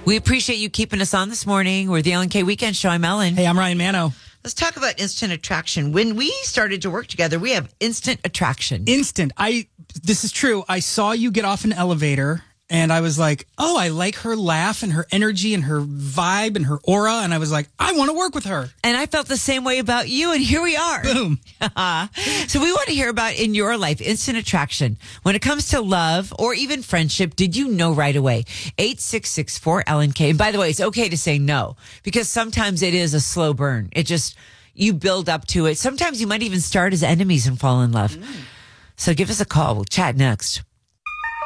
We appreciate you keeping us on this morning. We're the Ellen K Weekend Show. I'm Ellen. Hey, I'm Ryan Mano. Let's talk about instant attraction. When we started to work together, we have instant attraction. Instant. This is true. I saw you get off an elevator and I was like, oh, I like her laugh and her energy and her vibe and her aura. And I was like, I want to work with her. And I felt the same way about you. And here we are. Boom. So we want to hear about in your life, instant attraction. When it comes to love or even friendship, did you know right away? 866-4LNK. And by the way, it's okay to say no because sometimes it is a slow burn. You build up to it. Sometimes you might even start as enemies and fall in love. So give us a call. We'll chat next.